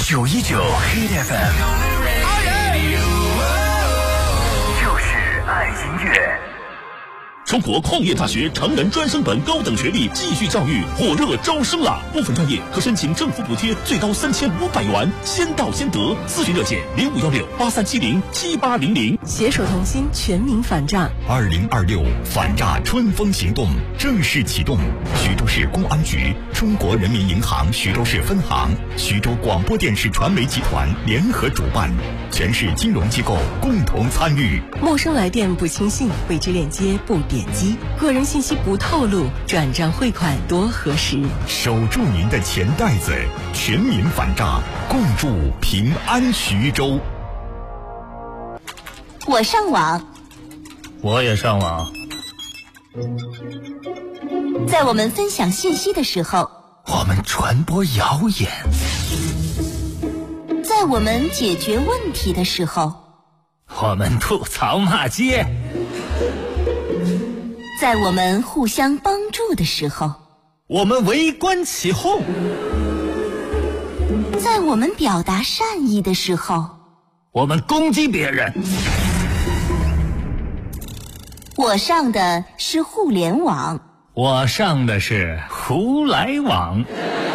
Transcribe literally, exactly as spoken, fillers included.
九一九 Hit F M， 就是爱音乐。 中国矿业大学成人专升本高等学历继续教育火热招生了，部分专业可申请政府补贴最高三千五百元，先到先得。咨询热线零五幺六八三七零七八零零。 携手同心，全民反诈。 二零二六反诈春风行动正式启动，徐州市公安局、中国人民银行徐州市分行、徐州广播电视传媒集团联合主办，全市金融机构共同参与。 陌生来电不轻信，未知链接不点击，个人信息不透露，转账汇款多核实。 守住您的钱袋子，全民反诈，共筑平安徐州。 我上网， 我也上网。 在我们分享信息的时候， 我们传播谣言； 在我们解决问题的时候， 我们吐槽骂街； 在我们互相帮助的时候， 我们围观起哄； 在我们表达善意的时候， 我们攻击别人。 我上的是互联网， 我上的是胡来网。